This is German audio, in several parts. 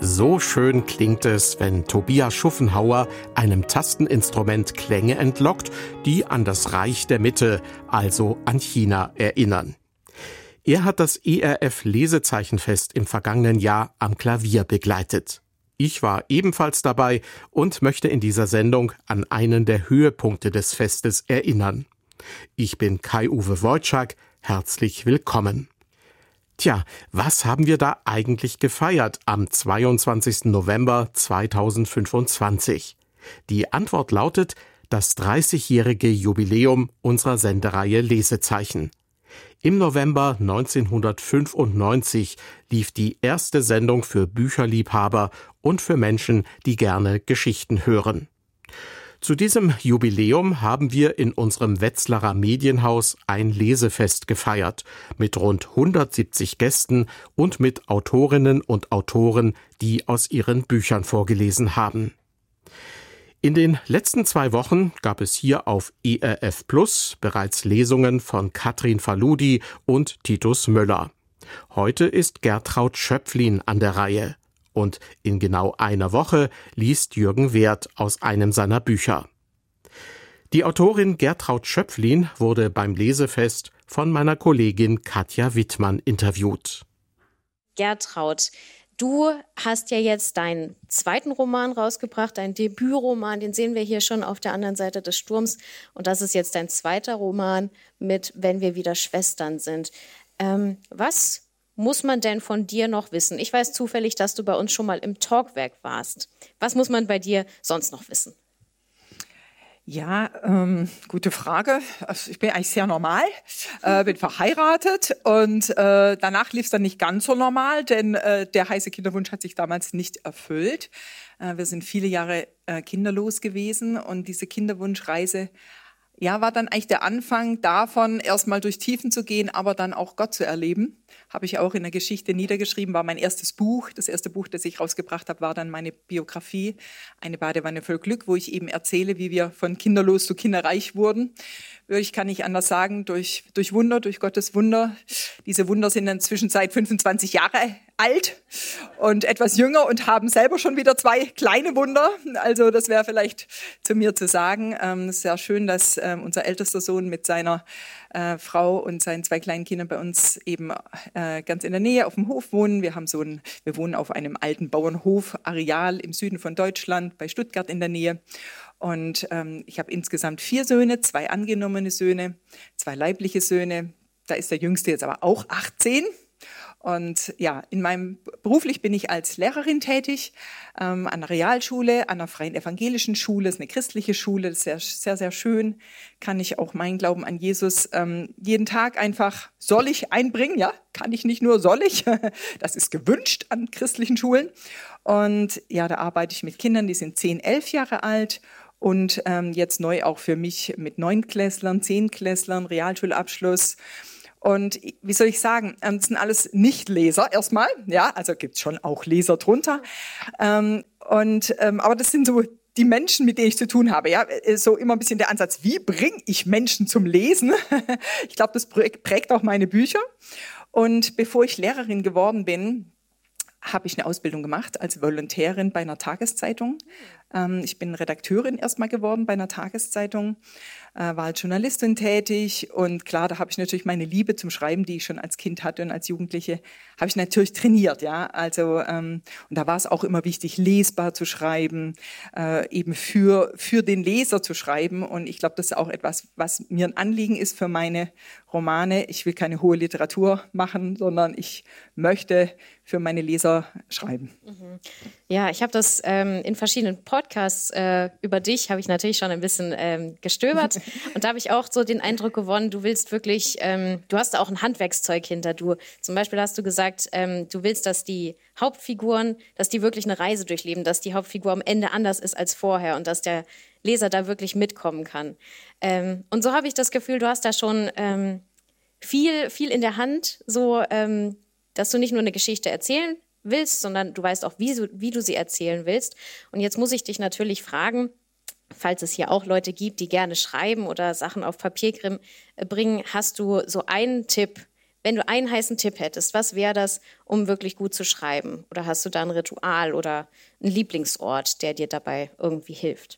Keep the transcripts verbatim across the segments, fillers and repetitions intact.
So schön klingt es, wenn Tobias Schuffenhauer einem Tasteninstrument Klänge entlockt, die an das Reich der Mitte, also an China, erinnern. Er hat das E R F-Lesezeichenfest im vergangenen Jahr am Klavier begleitet. Ich war ebenfalls dabei und möchte in dieser Sendung an einen der Höhepunkte des Festes erinnern. Ich bin Kai-Uwe Wojczak, herzlich willkommen. Tja, was haben wir da eigentlich gefeiert am zweiundzwanzigsten November zweitausendfünfundzwanzig? Die Antwort lautet das dreißigjährige Jubiläum unserer Sendereihe Lesezeichen. Im November neunzehnhundertfünfundneunzig lief die erste Sendung für Bücherliebhaber und für Menschen, die gerne Geschichten hören. Zu diesem Jubiläum haben wir in unserem Wetzlarer Medienhaus ein Lesefest gefeiert, mit rund hundertsiebzig Gästen und mit Autorinnen und Autoren, die aus ihren Büchern vorgelesen haben. In den letzten zwei Wochen gab es hier auf E R F Plus bereits Lesungen von Katrin Faludi und Titus Möller. Heute ist Gertraud Schöpflin an der Reihe. Und in genau einer Woche liest Jürgen Werth aus einem seiner Bücher. Die Autorin Gertraud Schöpflin wurde beim Lesefest von meiner Kollegin Katja Wittmann interviewt. Gertraud, du hast ja jetzt deinen zweiten Roman rausgebracht, deinen Debütroman, den sehen wir hier schon auf der anderen Seite des Sturms. Und das ist jetzt dein zweiter Roman mit Wenn wir wieder Schwestern sind. Ähm, was muss man denn von dir noch wissen? Ich weiß zufällig, dass du bei uns schon mal im Talkwerk warst. Was muss man bei dir sonst noch wissen? Ja, ähm, gute Frage. Also ich bin eigentlich sehr normal, äh, bin verheiratet und äh, danach lief es dann nicht ganz so normal, denn äh, der heiße Kinderwunsch hat sich damals nicht erfüllt. Äh, wir sind viele Jahre äh, kinderlos gewesen und diese Kinderwunschreise ja, war dann eigentlich der Anfang davon, erstmal durch Tiefen zu gehen, aber dann auch Gott zu erleben. Habe ich auch in der Geschichte niedergeschrieben, war mein erstes Buch. Das erste Buch, das ich rausgebracht habe, war dann meine Biografie, Eine Badewanne voll Glück, wo ich eben erzähle, wie wir von kinderlos zu kinderreich wurden. Ich kann nicht anders sagen, durch, durch Wunder, durch Gottes Wunder. Diese Wunder sind inzwischen seit fünfundzwanzig Jahre alt und etwas jünger und haben selber schon wieder zwei kleine Wunder. Also das wäre vielleicht zu mir zu sagen. Ähm, es ist sehr schön, dass ähm, unser ältester Sohn mit seiner äh, Frau und seinen zwei kleinen Kindern bei uns eben äh, ganz in der Nähe auf dem Hof wohnen. Wir haben so ein, wir wohnen auf einem alten Bauernhof-Areal im Süden von Deutschland, bei Stuttgart in der Nähe. Und ähm, ich habe insgesamt vier Söhne, zwei angenommene Söhne, zwei leibliche Söhne. Da ist der Jüngste jetzt aber auch achtzehn. Und ja, in meinem beruflich bin ich als Lehrerin tätig, ähm, an einer Realschule, an einer freien evangelischen Schule, das ist eine christliche Schule, das ist sehr, sehr, sehr schön. Kann ich auch meinen Glauben an Jesus ähm, jeden Tag einfach, soll ich einbringen, ja, kann ich nicht nur, soll ich, das ist gewünscht an christlichen Schulen. Und ja, da arbeite ich mit Kindern, die sind zehn, elf Jahre alt. Und ähm, jetzt neu auch für mich mit Neunklässlern, Zehnklässlern, Realschulabschluss. Und wie soll ich sagen, ähm, das sind alles Nicht-Leser erstmal, ja, also gibt's schon auch Leser drunter. Ähm, und ähm, aber das sind so die Menschen, mit denen ich zu tun habe, ja, so immer ein bisschen der Ansatz, wie bringe ich Menschen zum Lesen? Ich glaube, das prägt auch meine Bücher. Und bevor ich Lehrerin geworden bin, habe ich eine Ausbildung gemacht als Volontärin bei einer Tageszeitung. Ähm, ich bin Redakteurin erstmal geworden bei einer Tageszeitung, äh, war als Journalistin tätig und klar, da habe ich natürlich meine Liebe zum Schreiben, die ich schon als Kind hatte und als Jugendliche, habe ich natürlich trainiert, ja. Also ähm, und da war es auch immer wichtig, lesbar zu schreiben, äh, eben für für den Leser zu schreiben. Und ich glaube, das ist auch etwas, was mir ein Anliegen ist für meine Romane. Ich will keine hohe Literatur machen, sondern ich möchte für meine Leser schreiben. Ja, ich habe das ähm, in verschiedenen Podcasts äh, über dich, habe ich natürlich schon ein bisschen ähm, gestöbert. Und da habe ich auch so den Eindruck gewonnen, du willst wirklich, ähm, du hast auch ein Handwerkszeug hinter. Du, zum Beispiel hast du gesagt, ähm, du willst, dass die Hauptfiguren, dass die wirklich eine Reise durchleben, dass die Hauptfigur am Ende anders ist als vorher und dass der Leser da wirklich mitkommen kann. Ähm, und so habe ich das Gefühl, du hast da schon ähm, viel, viel in der Hand, so ähm, dass du nicht nur eine Geschichte erzählen willst, sondern du weißt auch, wie, wie du sie erzählen willst. Und jetzt muss ich dich natürlich fragen, falls es hier auch Leute gibt, die gerne schreiben oder Sachen auf Papier bringen, hast du so einen Tipp, wenn du einen heißen Tipp hättest, was wäre das, um wirklich gut zu schreiben? Oder hast du da ein Ritual oder einen Lieblingsort, der dir dabei irgendwie hilft?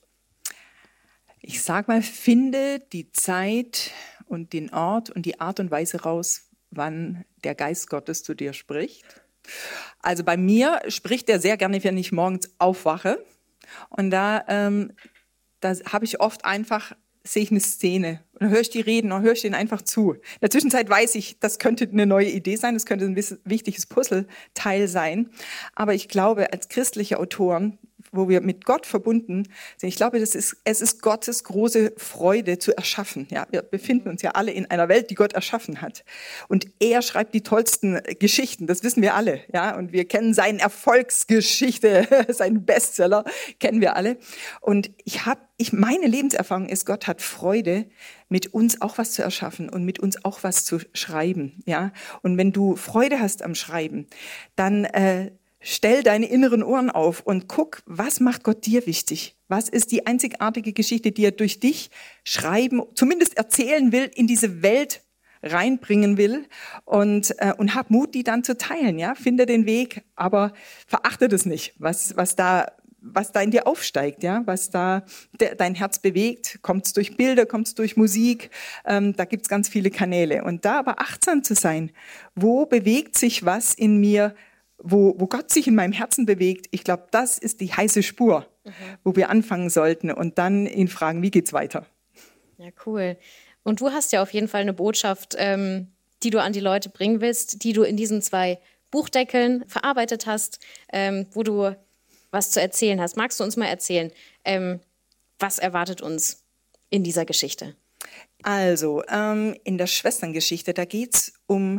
Ich sag mal, finde die Zeit und den Ort und die Art und Weise raus, wann der Geist Gottes zu dir spricht. Also bei mir spricht er sehr gerne, wenn ich morgens aufwache. Und da, ähm, da habe ich oft einfach, sehe ich eine Szene. Und dann höre ich die reden und höre ich denen einfach zu. In der Zwischenzeit weiß ich, das könnte eine neue Idee sein, das könnte ein wichtiges Puzzleteil sein. Aber ich glaube, als christliche Autoren, wo wir mit Gott verbunden sind, ich glaube, das ist, es ist Gottes große Freude zu erschaffen. Ja, wir befinden uns ja alle in einer Welt, die Gott erschaffen hat. Und er schreibt die tollsten Geschichten, das wissen wir alle. Ja, und wir kennen seine Erfolgsgeschichte, seinen Bestseller, kennen wir alle. Und ich habe, ich, meine Lebenserfahrung ist, Gott hat Freude, mit uns auch was zu erschaffen und mit uns auch was zu schreiben. Ja, und wenn du Freude hast am Schreiben, dann äh, stell deine inneren Ohren auf und guck, was macht Gott dir wichtig? Was ist die einzigartige Geschichte, die er durch dich schreiben, zumindest erzählen will, in diese Welt reinbringen will? Und, äh, und hab Mut, die dann zu teilen. Ja, finde den Weg, aber verachte das nicht, was, was da, was da in dir aufsteigt, ja, was da de, dein Herz bewegt. Kommt es durch Bilder, kommt es durch Musik? Ähm, da gibt's ganz viele Kanäle. Und da aber achtsam zu sein, wo bewegt sich was in mir? Wo, wo Gott sich in meinem Herzen bewegt, ich glaube, das ist die heiße Spur, mhm. wo wir anfangen sollten und dann ihn fragen, wie geht's weiter? Ja, cool. Und du hast ja auf jeden Fall eine Botschaft, ähm, die du an die Leute bringen willst, die du in diesen zwei Buchdeckeln verarbeitet hast, ähm, wo du was zu erzählen hast. Magst du uns mal erzählen, ähm, was erwartet uns in dieser Geschichte? Also, ähm, in der Schwesterngeschichte, da geht's um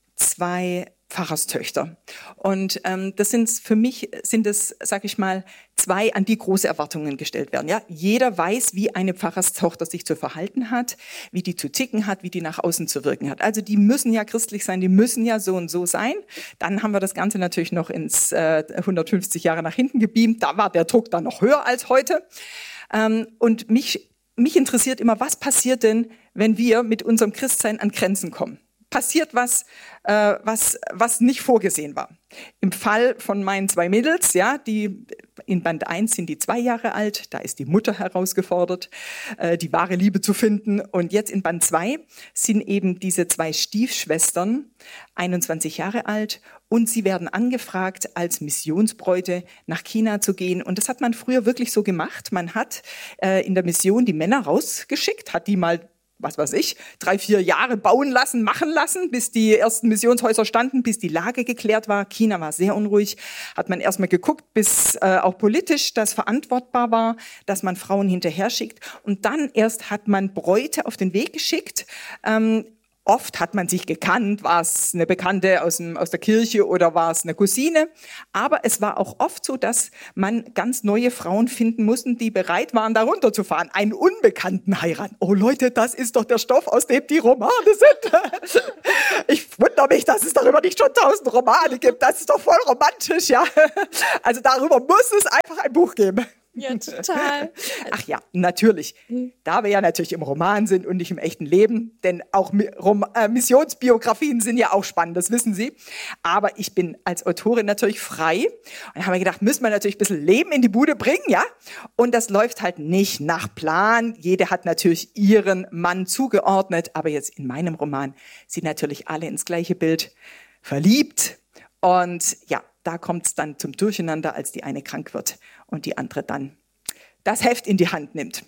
zwei Pfarrerstöchter. Und ähm, das sind für mich, sind es, sag ich mal, zwei, an die große Erwartungen gestellt werden. Ja, jeder weiß, wie eine Pfarrerstochter sich zu verhalten hat, wie die zu ticken hat, wie die nach außen zu wirken hat. Also die müssen ja christlich sein, die müssen ja so und so sein. Dann haben wir das Ganze natürlich noch ins äh, hundertfünfzig Jahre nach hinten gebeamt. Da war der Druck dann noch höher als heute. Ähm, und mich, mich interessiert immer, was passiert denn, wenn wir mit unserem Christsein an Grenzen kommen? Passiert was, äh, was, was nicht vorgesehen war. Im Fall von meinen zwei Mädels, ja, die in Band eins sind die zwei Jahre alt, da ist die Mutter herausgefordert, äh, die wahre Liebe zu finden. Und jetzt in Band zwei sind eben diese zwei Stiefschwestern, einundzwanzig Jahre alt, und sie werden angefragt, als Missionsbräute nach China zu gehen. Und das hat man früher wirklich so gemacht. Man hat äh, in der Mission die Männer rausgeschickt, hat die mal was weiß ich, drei, vier Jahre bauen lassen, machen lassen, bis die ersten Missionshäuser standen, bis die Lage geklärt war. China war sehr unruhig. Hat man erstmal geguckt, bis äh, auch politisch das verantwortbar war, dass man Frauen hinterher schickt. Und dann erst hat man Bräute auf den Weg geschickt. Ähm, Oft hat man sich gekannt, war es eine Bekannte aus, dem, aus der Kirche oder war es eine Cousine. Aber es war auch oft so, dass man ganz neue Frauen finden musste, die bereit waren, da runterzufahren. Einen Unbekannten heiraten. Oh Leute, das ist doch der Stoff, aus dem die Romane sind. Ich wundere mich, dass es darüber nicht schon tausend Romane gibt. Das ist doch voll romantisch, ja. Also darüber muss es einfach ein Buch geben. Ja, total. Ach ja, natürlich. Da wir ja natürlich im Roman sind und nicht im echten Leben, denn auch Rom- äh, Missionsbiografien sind ja auch spannend, das wissen Sie. Aber ich bin als Autorin natürlich frei und habe mir gedacht, müssen wir natürlich ein bisschen Leben in die Bude bringen, ja? Und das läuft halt nicht nach Plan. Jede hat natürlich ihren Mann zugeordnet, aber jetzt in meinem Roman sind natürlich alle ins gleiche Bild verliebt. Und ja, da kommt es dann zum Durcheinander, als die eine krank wird und die andere dann das Heft in die Hand nimmt.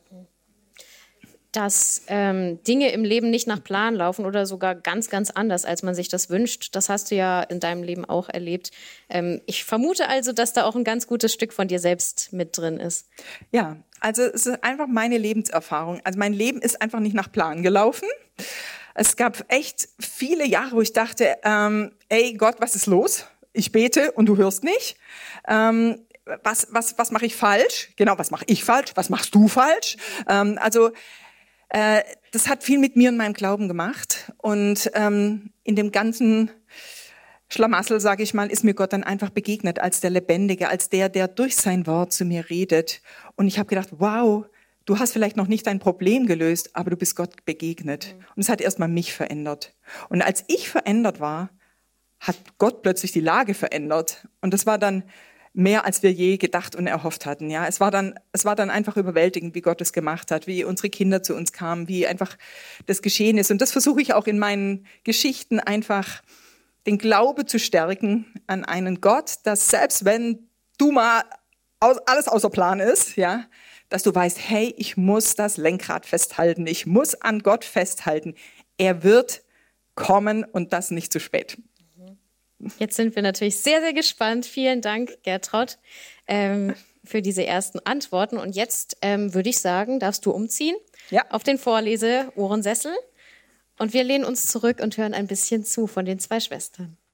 Dass ähm, Dinge im Leben nicht nach Plan laufen oder sogar ganz, ganz anders, als man sich das wünscht, das hast du ja in deinem Leben auch erlebt. Ähm, ich vermute also, dass da auch ein ganz gutes Stück von dir selbst mit drin ist. Ja, also es ist einfach meine Lebenserfahrung. Also mein Leben ist einfach nicht nach Plan gelaufen. Es gab echt viele Jahre, wo ich dachte, ähm, ey Gott, was ist los? Ich bete und du hörst nicht. Ähm, was was, was mache ich falsch? Genau, was mache ich falsch? Was machst du falsch? Ähm, also äh, das hat viel mit mir und meinem Glauben gemacht. Und ähm, in dem ganzen Schlamassel, sage ich mal, ist mir Gott dann einfach begegnet als der Lebendige, als der, der durch sein Wort zu mir redet. Und ich habe gedacht, wow, du hast vielleicht noch nicht dein Problem gelöst, aber du bist Gott begegnet. Mhm. Und es hat erstmal mich verändert. Und als ich verändert war, hat Gott plötzlich die Lage verändert. Und das war dann mehr, als wir je gedacht und erhofft hatten. Ja, es war dann, es war dann einfach überwältigend, wie Gott es gemacht hat, wie unsere Kinder zu uns kamen, wie einfach das geschehen ist. Und das versuche ich auch in meinen Geschichten einfach, den Glaube zu stärken an einen Gott, dass selbst wenn du mal aus, alles außer Plan ist, ja, dass du weißt, hey, ich muss das Lenkrad festhalten, ich muss an Gott festhalten. Er wird kommen und das nicht zu spät. Jetzt sind wir natürlich sehr, sehr gespannt. Vielen Dank, Gertraud, ähm, für diese ersten Antworten. Und jetzt ähm, würde ich sagen, darfst du umziehen ja. auf den Vorlese-Ohrensessel. Und wir lehnen uns zurück und hören ein bisschen zu von den zwei Schwestern.